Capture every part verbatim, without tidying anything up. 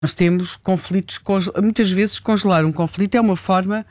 Nós temos conflitos, muitas vezes congelar um conflito é uma forma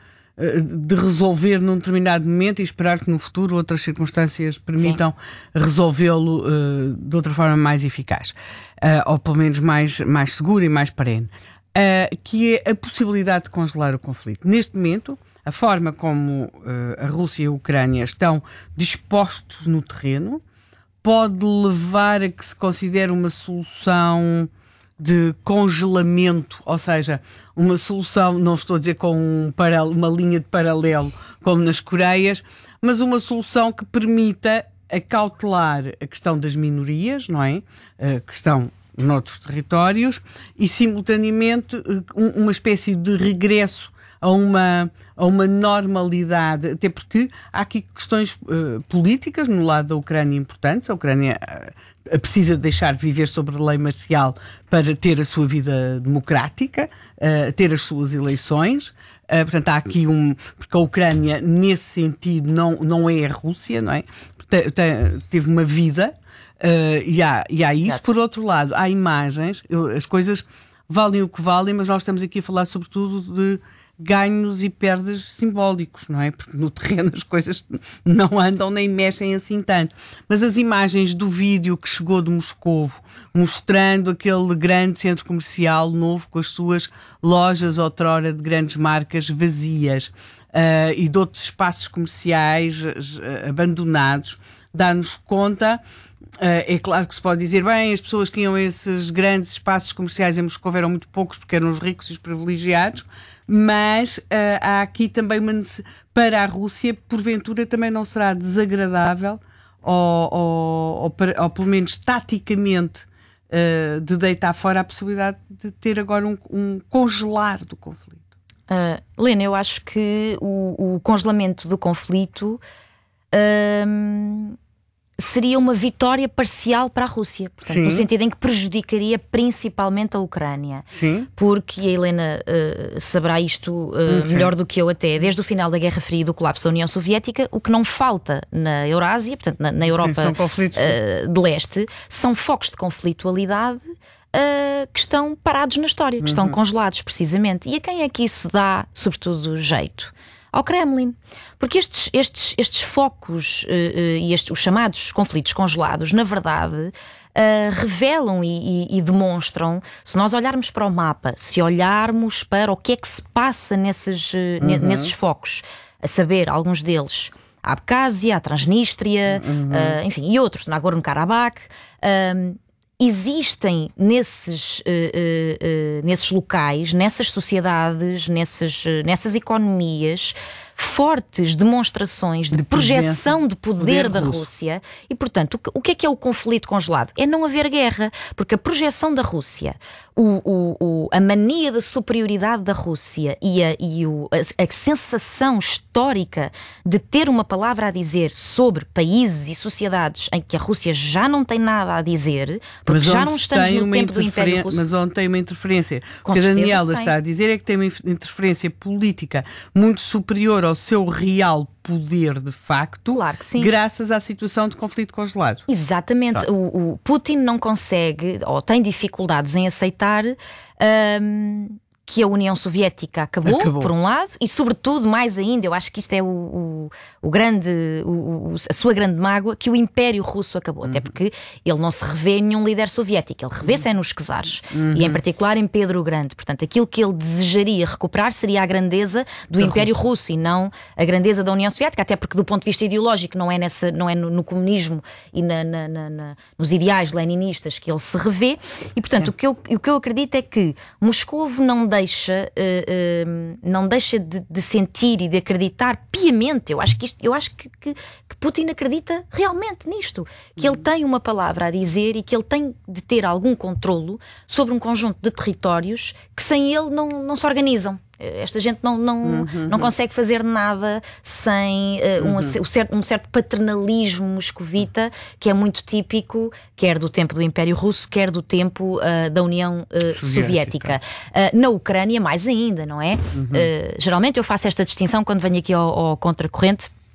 de resolver num determinado momento e esperar que no futuro outras circunstâncias permitam Sim. resolvê-lo uh, de outra forma mais eficaz, uh, ou pelo menos mais, mais segura e mais perene, uh, que é a possibilidade de congelar o conflito. Neste momento, a forma como uh, a Rússia e a Ucrânia estão dispostos no terreno pode levar a que se considere uma solução de congelamento, ou seja, uma solução, não estou a dizer com um paral- uma linha de paralelo como nas Coreias, mas uma solução que permita acautelar a questão das minorias, não é? A questão noutros territórios e, simultaneamente, uma espécie de regresso a uma, a uma normalidade, até porque há aqui questões uh, políticas no lado da Ucrânia importantes. A Ucrânia uh, precisa deixar de viver sobre lei marcial para ter a sua vida democrática, uh, ter as suas eleições. Uh, portanto, há aqui um... Porque a Ucrânia, nesse sentido, não, não é a Rússia, não é? Te, te, teve uma vida uh, e, há, e há isso. Exato. Por outro lado, há imagens, eu, as coisas valem o que valem, mas nós estamos aqui a falar sobretudo de ganhos e perdas simbólicos, não é? Porque no terreno as coisas não andam nem mexem assim tanto. Mas as imagens do vídeo que chegou de Moscovo, mostrando aquele grande centro comercial novo com as suas lojas outrora de grandes marcas vazias uh, e de outros espaços comerciais uh, abandonados, dá-nos conta. Uh, é claro que se pode dizer, bem, as pessoas que iam a esses grandes espaços comerciais em Moscou eram muito poucos porque eram os ricos e os privilegiados, mas uh, há aqui também uma necessidade, para a Rússia, porventura também não será desagradável ou, ou, ou, ou pelo menos taticamente uh, de deitar fora a possibilidade de ter agora um, um congelar do conflito. Uh, Lena, eu acho que o, o congelamento do conflito uh, seria uma vitória parcial para a Rússia, portanto, no sentido em que prejudicaria principalmente a Ucrânia. Sim. Porque a Helena uh, saberá isto uh, melhor do que eu até. Desde o final da Guerra Fria e do colapso da União Soviética, o que não falta na Eurásia, portanto na, na Europa Sim, uh, de leste, são focos de conflitualidade uh, que estão parados na história, que uhum. estão congelados precisamente. E a quem é que isso dá, sobretudo, jeito? Ao Kremlin. Porque estes, estes, estes focos uh, uh, e estes, os chamados conflitos congelados, na verdade, uh, revelam e, e, e demonstram, se nós olharmos para o mapa, se olharmos para o que é que se passa nesses, uh, uhum. nesses focos, a saber, alguns deles, a Abcásia, a Transnistria, uhum. uh, enfim, e outros, Nagorno-Karabakh, uh, existem nesses, uh, uh, uh, nesses locais, nessas sociedades, nessas, uh, nessas economias, fortes demonstrações de, de projeção de poder, poder da russo. Rússia e, portanto, o que, o que é que é o conflito congelado? É não haver guerra, porque a projeção da Rússia, o, o, o, a mania da superioridade da Rússia e, a, e o, a, a sensação histórica de ter uma palavra a dizer sobre países e sociedades em que a Rússia já não tem nada a dizer, porque mas já não estamos no tempo do Império Russo. Mas onde tem uma interferência, o que a Daniela está a dizer é que tem uma interferência política muito superior ao seu real poder de facto, claro que sim. graças à situação de conflito congelado. Exatamente. Tá. O, o Putin não consegue, ou tem dificuldades em aceitar um, que a União Soviética acabou, acabou, por um lado, e sobretudo, mais ainda, eu acho que isto é o, o, o grande, o, o, a sua grande mágoa, que o Império Russo acabou, uhum. até porque ele não se revê em nenhum líder soviético, ele revê-se é nos czares, uhum. e em particular em Pedro o Grande. Portanto, aquilo que ele desejaria recuperar seria a grandeza do da Império Russo. Russo e não a grandeza da União Soviética, até porque do ponto de vista ideológico não é, nessa, não é no, no comunismo e na, na, na, na, nos ideais leninistas que ele se revê, e portanto o que, eu, o que eu acredito é que Moscovo não deixa Deixa, uh, uh, não deixa de, de sentir e de acreditar piamente. Eu acho que, isto, eu acho que, que, que Putin acredita realmente nisto, que ele tem uma palavra a dizer e que ele tem de ter algum controlo sobre um conjunto de territórios que sem ele não, não se organizam. Esta gente não, não, uhum, não consegue fazer nada sem uh, um, uhum. um, certo, um certo paternalismo moscovita que é muito típico, quer do tempo do Império Russo, quer do tempo uh, da União uh, Soviética. Soviética. Uh, na Ucrânia, mais ainda, não é? Uhum. Uh, geralmente eu faço esta distinção quando venho aqui ao, ao Contracorrente.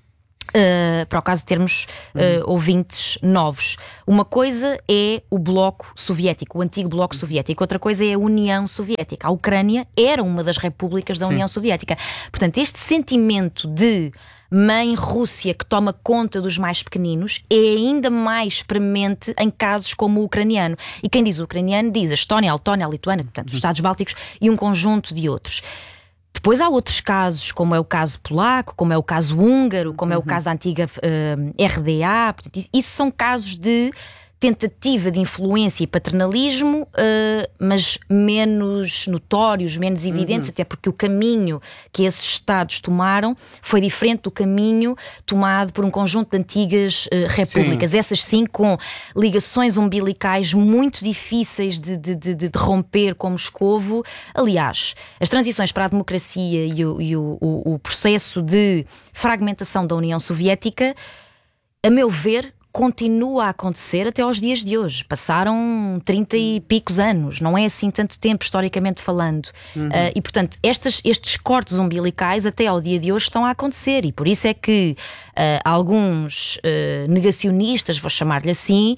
Uh, para o caso de termos uh, ouvintes novos. Uma coisa é o Bloco Soviético, o antigo Bloco Soviético, outra coisa é a União Soviética. A Ucrânia era uma das repúblicas da Sim. União Soviética. Portanto, este sentimento de mãe Rússia que toma conta dos mais pequeninos é ainda mais premente em casos como o ucraniano. E quem diz o ucraniano diz a Estónia, a Letónia, a Lituânia, portanto, os Estados Bálticos e um conjunto de outros. Depois há outros casos, como é o caso polaco, como é o caso húngaro, como é o caso da antiga uh, R D A. Portanto, isso são casos de tentativa de influência e paternalismo, uh, mas menos notórios, menos evidentes, uhum. até porque o caminho que esses Estados tomaram foi diferente do caminho tomado por um conjunto de antigas uh, repúblicas. Sim. Essas sim com ligações umbilicais muito difíceis de, de, de, de romper como Moscovo. Aliás, as transições para a democracia e o, e o, o, o processo de fragmentação da União Soviética, a meu ver, continua a acontecer até aos dias de hoje. Passaram trinta e picos anos, não é assim tanto tempo, historicamente falando. Uhum. Uh, e, portanto, estas, estes cortes umbilicais até ao dia de hoje estão a acontecer. E por isso é que uh, alguns uh, negacionistas, vou chamar-lhe assim,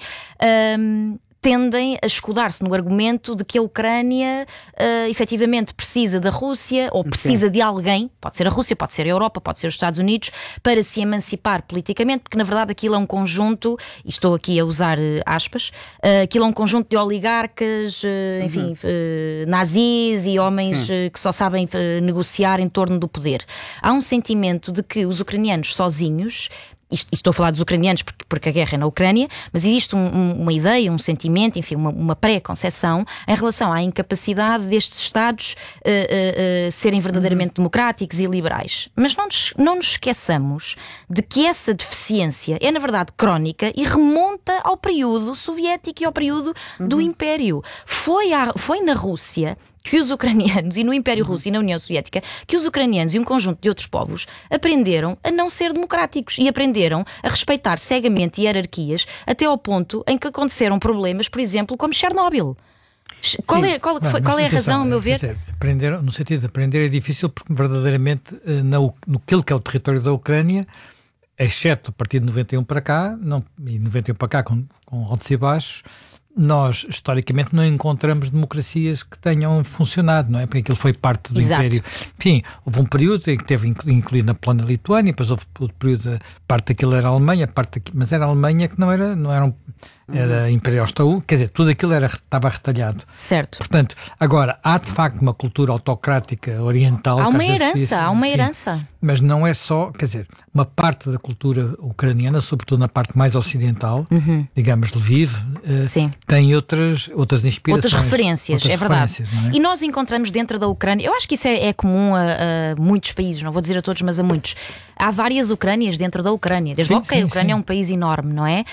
um, tendem a escudar-se no argumento de que a Ucrânia uh, efetivamente precisa da Rússia ou precisa Sim. de alguém, pode ser a Rússia, pode ser a Europa, pode ser os Estados Unidos, para se emancipar politicamente, porque na verdade aquilo é um conjunto, e estou aqui a usar uh, aspas, uh, aquilo é um conjunto de oligarcas, uh, enfim, uhum. uh, nazis e homens uh, que só sabem uh, negociar em torno do poder. Há um sentimento de que os ucranianos sozinhos, Isto, estou a falar dos ucranianos porque, porque a guerra é na Ucrânia, mas existe um, um, uma ideia, um sentimento, enfim, uma, uma pré-conceção em relação à incapacidade destes Estados uh, uh, uh, serem verdadeiramente uhum. democráticos e liberais. Mas não nos, não nos esqueçamos de que essa deficiência é, na verdade, crónica e remonta ao período soviético e ao período uhum. do Império. Foi, a, foi na Rússia que os ucranianos, e no Império uhum. Russo e na União Soviética, que os ucranianos e um conjunto de outros povos aprenderam a não ser democráticos e aprenderam a respeitar cegamente hierarquias até ao ponto em que aconteceram problemas, por exemplo, como Chernobyl. Qual é, qual, Bem, qual é a razão, a meu ver? Dizer, aprender, no sentido de aprender é difícil porque verdadeiramente no, no que é o território da Ucrânia, exceto a partir de noventa e um para cá, não, e noventa e um para cá com, com altos e baixos, nós, historicamente, não encontramos democracias que tenham funcionado, não é? Porque aquilo foi parte do Exato. Império. Enfim, houve um período em que teve incluído na Polónia e Lituânia, depois houve outro período, parte daquilo era a Alemanha, parte daqui, mas era a Alemanha que não era, não era, um, era uhum. Império Austro-Húngaro, quer dizer, tudo aquilo era, estava retalhado. Certo. Portanto, agora, há de facto uma cultura autocrática oriental. Há uma herança, há uma herança. Mas não é só, quer dizer, uma parte da cultura ucraniana, sobretudo na parte mais ocidental, uhum. digamos, Lviv, uh, tem outras, outras inspirações. Outras referências, outras é verdade. É? E nós encontramos dentro da Ucrânia, eu acho que isso é, é comum a, a muitos países, não vou dizer a todos, mas a muitos. Há várias Ucrânias dentro da Ucrânia. Desde logo que a Ucrânia sim. é um país enorme, não é?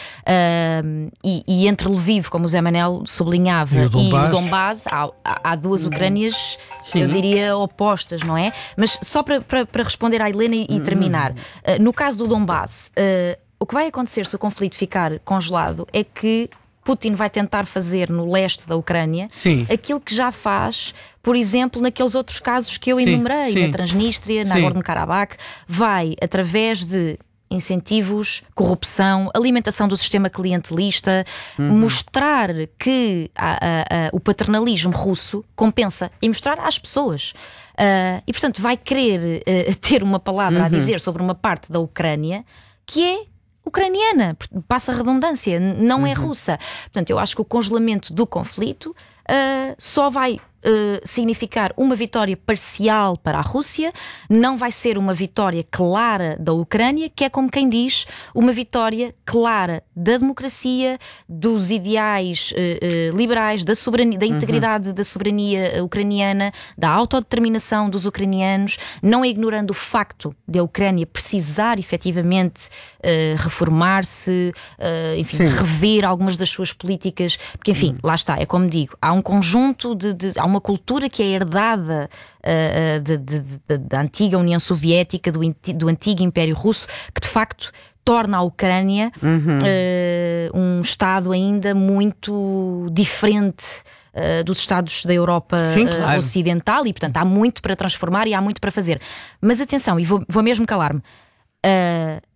Uh, e, e entre Lviv, como o Zé Manel sublinhava, e o Donbass, e o Donbass há, há duas Ucrânias, sim. eu diria, opostas, não é? Mas só para, para, para responder à Helena e, e terminar. Uh, no caso do Donbass, uh, o que vai acontecer se o conflito ficar congelado é que Putin vai tentar fazer no leste da Ucrânia sim. aquilo que já faz, por exemplo, naqueles outros casos que eu sim, enumerei, sim. na Transnistria, na Nagorno-Karabakh, vai através de incentivos, corrupção, alimentação do sistema clientelista, uhum. mostrar que a, a, a, o paternalismo russo compensa e mostrar às pessoas. Uh, e, portanto, vai querer uh, ter uma palavra uhum. a dizer sobre uma parte da Ucrânia que é ucraniana, passa a redundância, não uhum. é russa. Portanto, eu acho que o congelamento do conflito uh, só vai Uh, significar uma vitória parcial para a Rússia, não vai ser uma vitória clara da Ucrânia, que é como quem diz, uma vitória clara da democracia, dos ideais uh, uh, liberais, da, soberania, da integridade uhum. da soberania ucraniana, da autodeterminação dos ucranianos, não ignorando o facto de a Ucrânia precisar efetivamente uh, reformar-se, uh, enfim, Sim. rever algumas das suas políticas, porque enfim, uhum. lá está, é como digo, há um conjunto de, de há uma cultura que é herdada uh, de, de, de, da antiga União Soviética, do, do antigo Império Russo, que de facto torna a Ucrânia uhum. uh, um Estado ainda muito diferente uh, dos Estados da Europa Sim, claro. uh, Ocidental e, portanto, há muito para transformar e há muito para fazer. Mas atenção, e vou, vou mesmo calar-me, uh,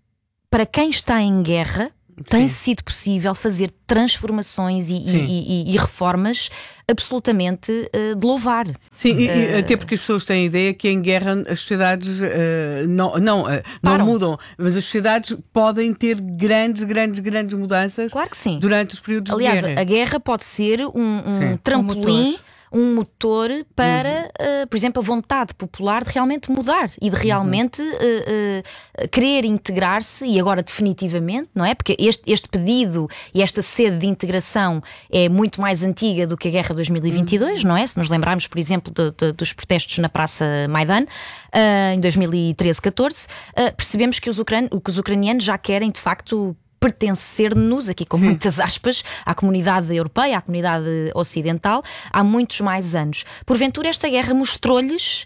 para quem está em guerra, tem Sim. sido possível fazer transformações e, e, e, e reformas absolutamente uh, de louvar. Sim, uh, e, até porque as pessoas têm a ideia que em guerra as sociedades uh, não, não, uh, não mudam, mas as sociedades podem ter grandes, grandes, grandes mudanças claro que sim. durante os períodos Aliás, de guerra. Aliás, a guerra pode ser um, um trampolim, um motor para, uhum. uh, por exemplo, a vontade popular de realmente mudar e de realmente uhum. uh, uh, querer integrar-se, e agora definitivamente, não é? Porque este, este pedido e esta sede de integração é muito mais antiga do que a Guerra de dois mil e vinte e dois, uhum. não é? Se nos lembrarmos, por exemplo, de, de, dos protestos na Praça Maidan, uh, em dois mil e treze, catorze, uh, percebemos que os, ucran- que os ucranianos já querem, de facto, pertencer-nos, aqui com Sim. muitas aspas, à comunidade europeia, à comunidade ocidental, há muitos mais anos. Porventura, esta guerra mostrou-lhes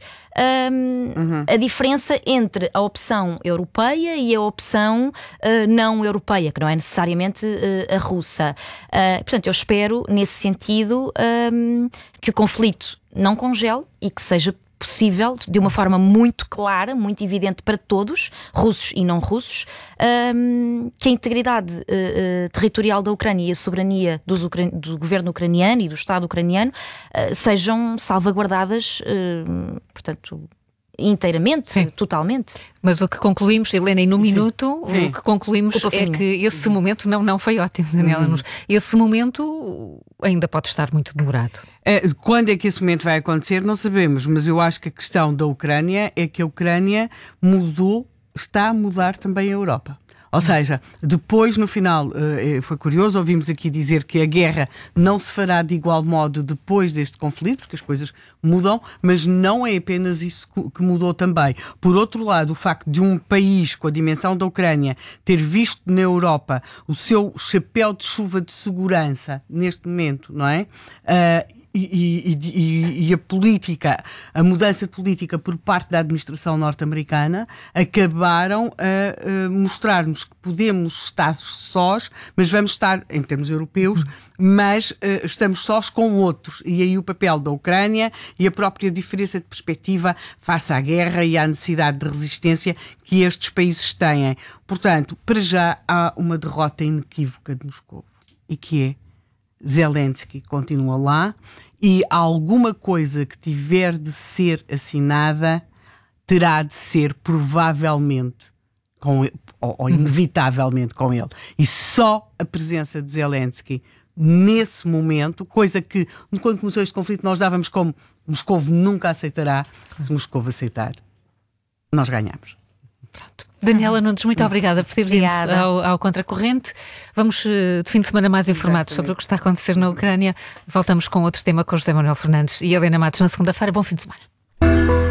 um, uhum. a diferença entre a opção europeia e a opção uh, não europeia, que não é necessariamente uh, a russa. Uh, portanto, eu espero, nesse sentido, um, que o conflito não congele e que seja possível, de uma forma muito clara, muito evidente para todos, russos e não russos, um, que a integridade uh, uh, territorial da Ucrânia e a soberania dos ucran- do governo ucraniano e do Estado ucraniano uh, sejam salvaguardadas, uh, portanto, inteiramente, Sim. totalmente. Mas o que concluímos, Helena, e no Sim. minuto, Sim. o que concluímos Culpa é minha. que esse momento não, não foi ótimo, Daniela. Uhum. Esse momento ainda pode estar muito demorado. É, quando é que esse momento vai acontecer, não sabemos, mas eu acho que a questão da Ucrânia é que a Ucrânia mudou, está a mudar também a Europa. Ou seja, depois, no final, foi curioso, ouvimos aqui dizer que a guerra não se fará de igual modo depois deste conflito, porque as coisas mudam, mas não é apenas isso que mudou também. Por outro lado, o facto de um país com a dimensão da Ucrânia ter visto na Europa o seu chapéu de chuva de segurança, neste momento, não é? Uh, E, e, e, e a política, a mudança de política por parte da administração norte-americana acabaram a, a mostrar-nos que podemos estar sós, mas vamos estar, em termos europeus, mas uh, estamos sós com outros. E aí o papel da Ucrânia e a própria diferença de perspectiva face à guerra e à necessidade de resistência que estes países têm. Portanto, para já há uma derrota inequívoca de Moscou, e que é Zelensky continua lá, e alguma coisa que tiver de ser assinada terá de ser provavelmente com ele, ou, ou inevitavelmente com ele. E só a presença de Zelensky nesse momento, coisa que quando começou este conflito nós dávamos como Moscou nunca aceitará, se Moscou aceitar, nós ganhamos. Pronto. Daniela Nunes, muito obrigada por ter vindo ao, ao Contracorrente. Vamos de fim de semana mais informados Exatamente. sobre o que está a acontecer na Ucrânia. Voltamos com outro tema com José Manuel Fernandes e Helena Matos na segunda-feira. Bom fim de semana.